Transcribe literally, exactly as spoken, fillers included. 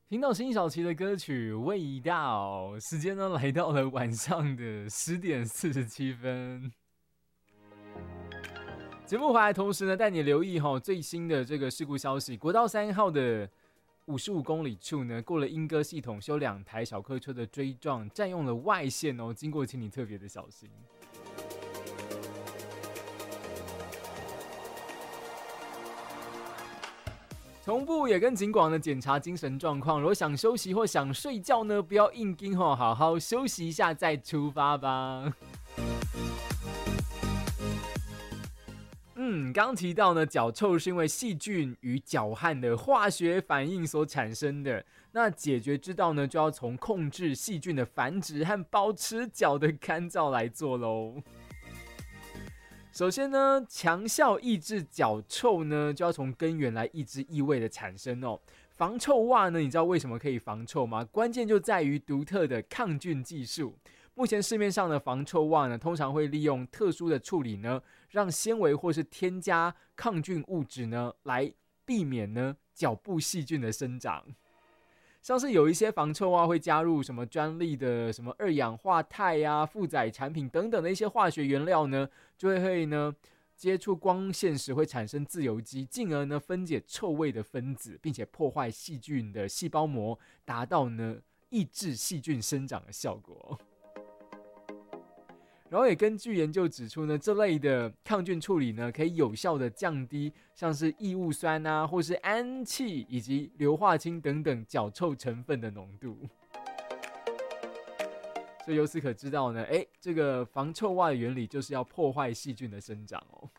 听到辛晓琪的歌曲《味道》，时间呢来到了晚上的十点四十七分。节目回来同时呢，带你留意哈最新的这个事故消息。国道三号的五十五公里处呢，过了莺歌系统，修两台小客车的追撞，占用了外线哦，经过请你特别的小心。同步也跟警广呢检查精神状况，如果想休息或想睡觉呢，不要硬盯吼，好好休息一下再出发吧。嗯，刚提到呢，脚臭是因为细菌与脚汗的化学反应所产生的。那解决之道呢，就要从控制细菌的繁殖和保持脚的干燥来做咯。首先呢，强效抑制脚臭呢，就要从根源来抑制异味的产生哦。防臭袜呢，你知道为什么可以防臭吗？关键就在于独特的抗菌技术。目前市面上的防臭袜呢，通常会利用特殊的处理呢，让纤维或是添加抗菌物质呢，来避免呢脚部细菌的生长。像是有一些防臭袜会加入什么专利的什么二氧化钛啊、负载产品等等的一些化学原料呢，就会呢接触光线时会产生自由基，进而呢分解臭味的分子，并且破坏细菌的细胞膜，达到呢抑制细菌生长的效果。然后也根据研究指出呢，这类的抗菌处理呢，可以有效的降低像是异物酸啊，或是氨气以及硫化氢等等脚臭成分的浓度。所以由此可知道呢，哎，这个防臭袜的原理就是要破坏细菌的生长哦。